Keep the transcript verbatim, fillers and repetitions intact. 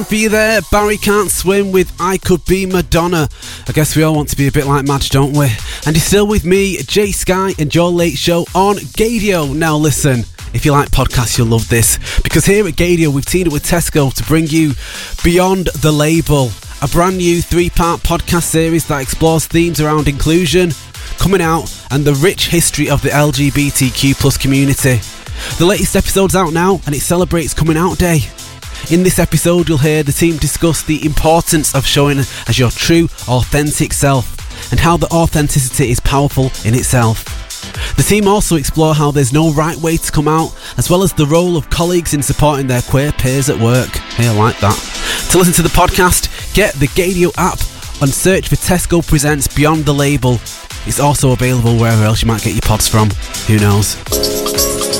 For you there, Barry Can't Swim with I Could Be Madonna. I guess we all want to be a bit like Madge, don't we? And you're still with me, Jay Sky, and your late show on Gadio. Now listen, if you like podcasts, you'll love this, because here at Gadio we've teamed up with Tesco to bring you Beyond the Label, a brand new three-part podcast series that explores themes around inclusion, coming out, and the rich history of the L G B T Q plus community. The latest episode's out now, and it celebrates Coming Out Day. In this episode, you'll hear the team discuss the importance of showing as your true, authentic self, and how the authenticity is powerful in itself. The team also explore how there's no right way to come out, as well as the role of colleagues in supporting their queer peers at work. Hey, I like that. To listen to the podcast, get the Gadio app and search for Tesco Presents Beyond the Label. It's also available wherever else you might get your pods from. Who knows?